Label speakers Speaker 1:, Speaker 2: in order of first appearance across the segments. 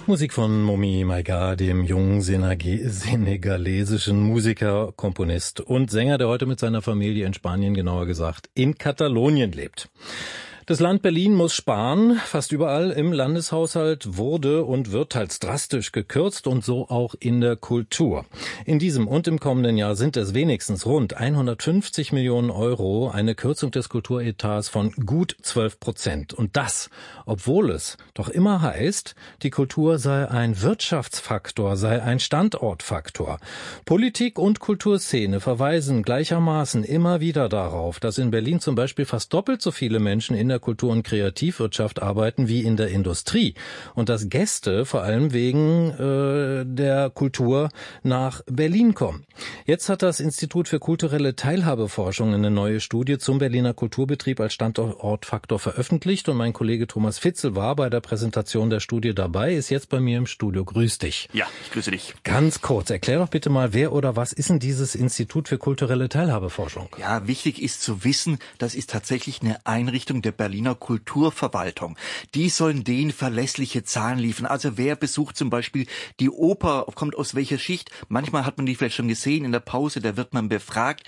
Speaker 1: Musik von Momi Maiga, dem jungen senegalesischen Musiker, Komponist und Sänger, der heute mit seiner Familie in Spanien, genauer gesagt in Katalonien lebt. Das Land Berlin muss sparen. Fast überall im Landeshaushalt wurde und wird teils drastisch gekürzt und so auch in der Kultur. In diesem und im kommenden Jahr sind es wenigstens rund 150 Millionen Euro, eine Kürzung des Kulturetats von gut 12%. Und das, obwohl es doch immer heißt, die Kultur sei ein Wirtschaftsfaktor, sei ein Standortfaktor. Politik und Kulturszene verweisen gleichermaßen immer wieder darauf, dass in Berlin zum Beispiel fast doppelt so viele Menschen in der Kultur- und Kreativwirtschaft arbeiten wie in der Industrie und dass Gäste vor allem wegen der Kultur nach Berlin kommen. Jetzt hat das Institut für kulturelle Teilhabeforschung eine neue Studie zum Berliner Kulturbetrieb als Standortfaktor veröffentlicht und mein Kollege Thomas Fitzel war bei der Präsentation der Studie dabei, ist jetzt bei mir im Studio. Grüß dich.
Speaker 2: Ja, ich grüße dich.
Speaker 1: Ganz kurz, erklär doch bitte mal, wer oder was ist denn dieses Institut für kulturelle Teilhabeforschung?
Speaker 2: Ja, wichtig ist zu wissen, das ist tatsächlich eine Einrichtung der Berliner Kulturverwaltung. Die sollen denen verlässliche Zahlen liefern. Also wer besucht zum Beispiel die Oper, kommt aus welcher Schicht? Manchmal hat man die vielleicht schon gesehen in der Pause, da wird man befragt.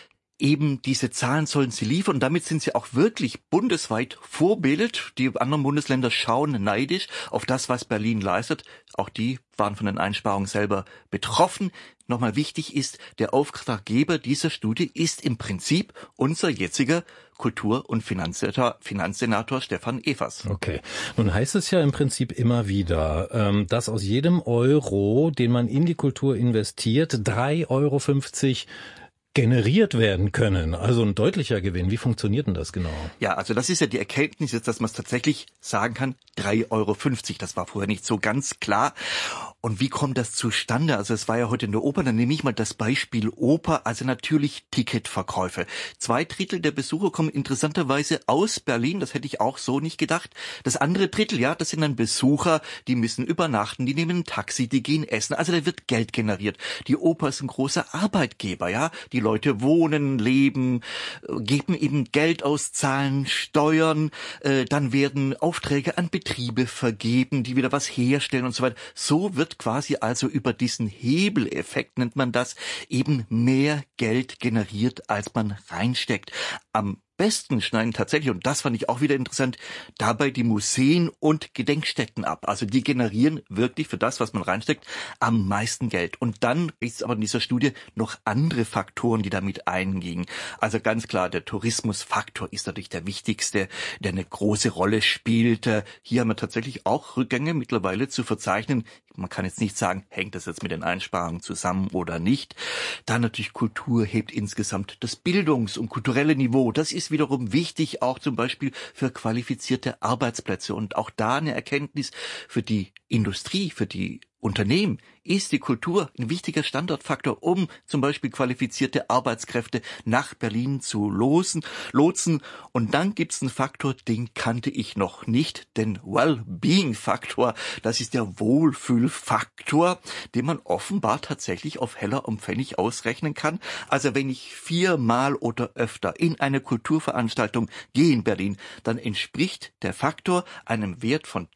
Speaker 2: Eben diese Zahlen sollen sie liefern und damit sind sie auch wirklich bundesweit Vorbild. Die anderen Bundesländer schauen neidisch auf das, was Berlin leistet. Auch die waren von den Einsparungen selber betroffen. Nochmal wichtig ist, der Auftraggeber dieser Studie ist im Prinzip unser jetziger Kultur- und Finanzsenator Stefan Evers.
Speaker 1: Okay. Nun heißt es ja im Prinzip immer wieder, dass aus jedem Euro, den man in die Kultur investiert, 3,50 € generiert werden können. Also ein deutlicher Gewinn. Wie funktioniert denn das genau?
Speaker 2: Ja, also das ist ja die Erkenntnis jetzt, dass man es tatsächlich sagen kann, 3,50 €. Das war vorher nicht so ganz klar. Und wie kommt das zustande? Also es war ja heute in der Oper, dann nehme ich mal das Beispiel Oper, also natürlich Ticketverkäufe. 2/3 der Besucher kommen interessanterweise aus Berlin, das hätte ich auch so nicht gedacht. Das andere Drittel, ja, das sind dann Besucher, die müssen übernachten, die nehmen ein Taxi, die gehen essen, also da wird Geld generiert. Die Oper ist ein großer Arbeitgeber, ja, die Leute wohnen, leben, geben eben Geld aus, zahlen Steuern, dann werden Aufträge an Betriebe vergeben, die wieder was herstellen und so weiter. So wird quasi also über diesen Hebeleffekt, nennt man das, eben mehr Geld generiert, als man reinsteckt. Am besten schneiden tatsächlich, und das fand ich auch wieder interessant, dabei die Museen und Gedenkstätten ab. Also die generieren wirklich für das, was man reinsteckt, am meisten Geld. Und dann gibt es aber in dieser Studie noch andere Faktoren, die damit eingingen. Also ganz klar, der Tourismusfaktor ist natürlich der wichtigste, der eine große Rolle spielt. Hier haben wir tatsächlich auch Rückgänge mittlerweile zu verzeichnen. Man kann jetzt nicht sagen, hängt das jetzt mit den Einsparungen zusammen oder nicht. Dann natürlich Kultur hebt insgesamt das Bildungs- und kulturelle Niveau. Das ist wiederum wichtig, auch zum Beispiel für qualifizierte Arbeitsplätze. Und auch da eine Erkenntnis für die Industrie, für die Unternehmen ist die Kultur ein wichtiger Standortfaktor, um zum Beispiel qualifizierte Arbeitskräfte nach Berlin zu lotsen. Und dann gibt's einen Faktor, den kannte ich noch nicht, den Well-Being-Faktor. Das ist der Wohlfühlfaktor, den man offenbar tatsächlich auf Heller und Pfennig ausrechnen kann. Also wenn ich 4-mal oder öfter in eine Kulturveranstaltung gehe in Berlin, dann entspricht der Faktor einem Wert von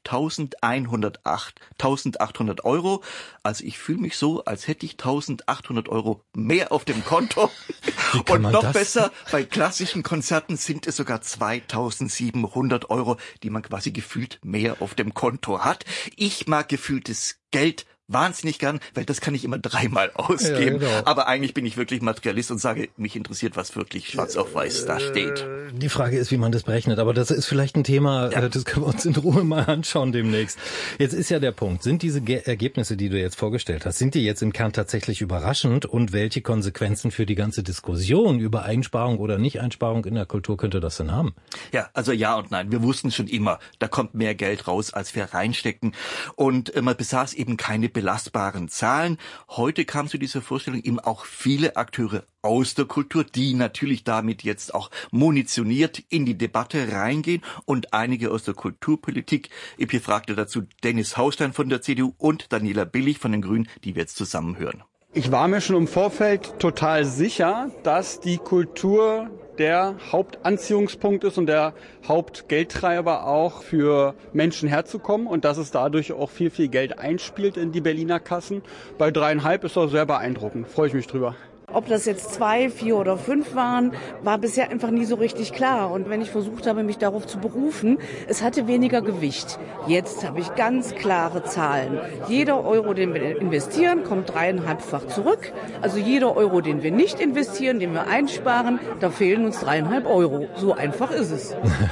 Speaker 2: 1.800 €. Also ich fühle mich so, als hätte ich 1.800 € mehr auf dem Konto. Und noch besser, bei klassischen Konzerten sind es sogar 2.700 €, die man quasi gefühlt mehr auf dem Konto hat. Ich mag gefühltes Geld wahnsinnig gern, weil das kann ich immer 3-mal ausgeben. Ja, genau. Aber eigentlich bin ich wirklich Materialist und sage, mich interessiert, was wirklich schwarz auf weiß da steht.
Speaker 1: Die Frage ist, wie man das berechnet. Aber das ist vielleicht ein Thema, das können wir uns in Ruhe mal anschauen demnächst. Jetzt ist ja der Punkt, sind diese Ergebnisse, die du jetzt vorgestellt hast, sind die jetzt im Kern tatsächlich überraschend? Und welche Konsequenzen für die ganze Diskussion über Einsparung oder Nicht-Einsparung in der Kultur könnte das denn haben?
Speaker 2: Ja, also ja und nein. Wir wussten schon immer, da kommt mehr Geld raus, als wir reinstecken. Und man besaß eben keine belastbaren Zahlen. Heute kamen zu dieser Vorstellung eben auch viele Akteure aus der Kultur, die natürlich damit jetzt auch munitioniert in die Debatte reingehen und einige aus der Kulturpolitik. Ich befragte dazu Dennis Hausstein von der CDU und Daniela Billig von den Grünen, die wir jetzt zusammen hören.
Speaker 3: Ich war mir schon im Vorfeld total sicher, dass die Kultur der Hauptanziehungspunkt ist und der Hauptgeldtreiber auch für Menschen herzukommen und dass es dadurch auch viel, viel Geld einspielt in die Berliner Kassen. Bei 3,5 ist das sehr beeindruckend. Freue ich mich drüber.
Speaker 4: Ob das jetzt 2, 4 oder 5 waren, war bisher einfach nie so richtig klar. Und wenn ich versucht habe, mich darauf zu berufen, es hatte weniger Gewicht. Jetzt habe ich ganz klare Zahlen. Jeder Euro, den wir investieren, kommt 3,5-fach zurück. Also jeder Euro, den wir nicht investieren, den wir einsparen, da fehlen uns 3,5 Euro. So einfach ist es.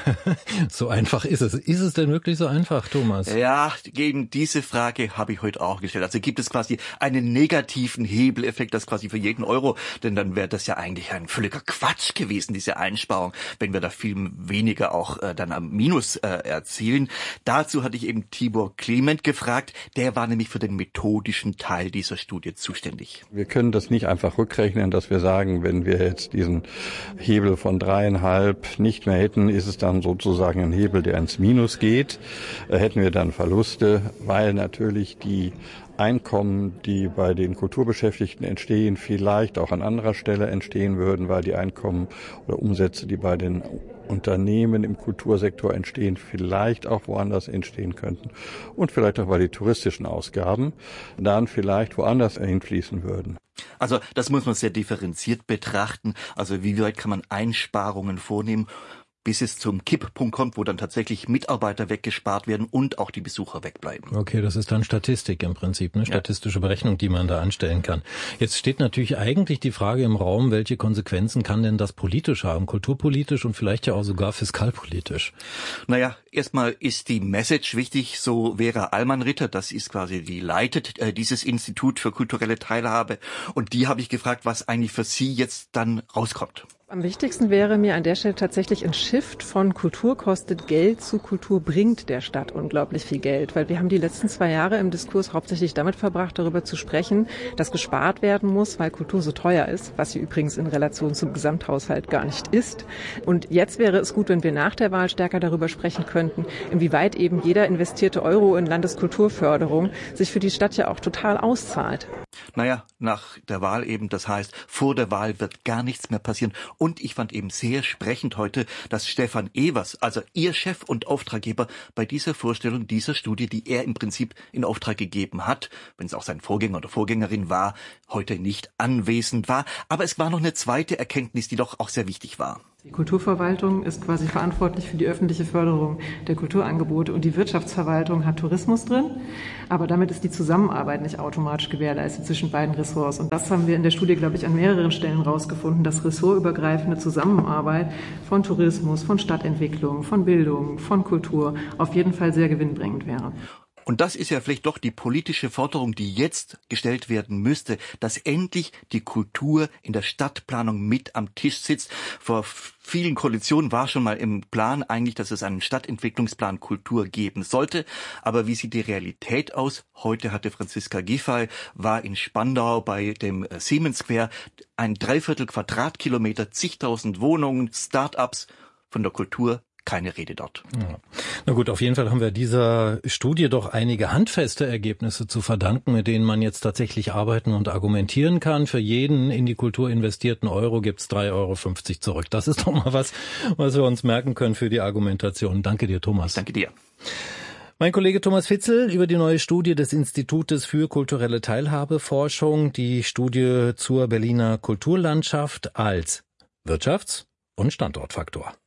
Speaker 1: So einfach ist es. Ist es denn wirklich so einfach, Thomas?
Speaker 2: Ja, gegen diese Frage habe ich heute auch gestellt. Also gibt es quasi einen negativen Hebeleffekt, das quasi für jeden Euro, denn dann wäre das ja eigentlich ein völliger Quatsch gewesen, diese Einsparung, wenn wir da viel weniger auch dann am Minus erzielen. Dazu hatte ich eben Tibor Clement gefragt, der war nämlich für den methodischen Teil dieser Studie zuständig.
Speaker 5: Wir können das nicht einfach rückrechnen, dass wir sagen, wenn wir jetzt diesen Hebel von 3,5 nicht mehr hätten, ist es dann sozusagen ein Hebel, der ins Minus geht. Hätten wir dann Verluste, weil natürlich die Einkommen, die bei den Kulturbeschäftigten entstehen, vielleicht auch an anderer Stelle entstehen würden, weil die Einkommen oder Umsätze, die bei den Unternehmen im Kultursektor entstehen, vielleicht auch woanders entstehen könnten und vielleicht auch, weil die touristischen Ausgaben dann vielleicht woanders hinfließen würden.
Speaker 2: Also das muss man sehr differenziert betrachten. Also wie weit kann man Einsparungen vornehmen, bis es zum Kipppunkt kommt, wo dann tatsächlich Mitarbeiter weggespart werden und auch die Besucher wegbleiben.
Speaker 1: Okay, das ist dann Statistik im Prinzip, eine statistische Berechnung, die man da anstellen kann. Jetzt steht natürlich eigentlich die Frage im Raum, welche Konsequenzen kann denn das politisch haben, kulturpolitisch und vielleicht ja auch sogar fiskalpolitisch?
Speaker 2: Naja, erstmal ist die Message wichtig, so Vera Allmann-Ritter, das ist quasi, die leitet dieses Institut für kulturelle Teilhabe und die habe ich gefragt, was eigentlich für sie jetzt dann rauskommt.
Speaker 6: Am wichtigsten wäre mir an der Stelle tatsächlich ein Shift von Kultur kostet Geld zu Kultur bringt der Stadt unglaublich viel Geld. Weil wir haben die letzten 2 Jahre im Diskurs hauptsächlich damit verbracht, darüber zu sprechen, dass gespart werden muss, weil Kultur so teuer ist, was sie übrigens in Relation zum Gesamthaushalt gar nicht ist. Und jetzt wäre es gut, wenn wir nach der Wahl stärker darüber sprechen könnten, inwieweit eben jeder investierte Euro in Landeskulturförderung sich für die Stadt ja auch total auszahlt.
Speaker 2: Naja, nach der Wahl eben, das heißt, vor der Wahl wird gar nichts mehr passieren. Und ich fand eben sehr sprechend heute, dass Stefan Evers, also Ihr Chef und Auftraggeber, bei dieser Vorstellung, dieser Studie, die er im Prinzip in Auftrag gegeben hat, wenn es auch sein Vorgänger oder Vorgängerin war, heute nicht anwesend war. Aber es war noch eine zweite Erkenntnis, die doch auch sehr wichtig war.
Speaker 6: Die Kulturverwaltung ist quasi verantwortlich für die öffentliche Förderung der Kulturangebote und die Wirtschaftsverwaltung hat Tourismus drin. Aber damit ist die Zusammenarbeit nicht automatisch gewährleistet zwischen beiden Ressorts. Und das haben wir in der Studie, glaube ich, an mehreren Stellen rausgefunden, dass ressortübergreifende Zusammenarbeit von Tourismus, von Stadtentwicklung, von Bildung, von Kultur auf jeden Fall sehr gewinnbringend wäre.
Speaker 2: Und das ist ja vielleicht doch die politische Forderung, die jetzt gestellt werden müsste, dass endlich die Kultur in der Stadtplanung mit am Tisch sitzt. Vor vielen Koalitionen war schon mal im Plan eigentlich, dass es einen Stadtentwicklungsplan Kultur geben sollte. Aber wie sieht die Realität aus? Heute hatte Franziska Giffey, war in Spandau bei dem Siemens Square, ein 3/4 Quadratkilometer, zigtausend Wohnungen, Start-ups, von der Kultur keine Rede dort.
Speaker 1: Ja. Na gut, auf jeden Fall haben wir dieser Studie doch einige handfeste Ergebnisse zu verdanken, mit denen man jetzt tatsächlich arbeiten und argumentieren kann. Für jeden in die Kultur investierten Euro gibt's 3,50 Euro zurück. Das ist doch mal was wir uns merken können für die Argumentation. Danke dir, Thomas.
Speaker 2: Danke dir.
Speaker 1: Mein Kollege Thomas Fitzel über die neue Studie des Institutes für kulturelle Teilhabeforschung, die Studie zur Berliner Kulturlandschaft als Wirtschafts- und Standortfaktor.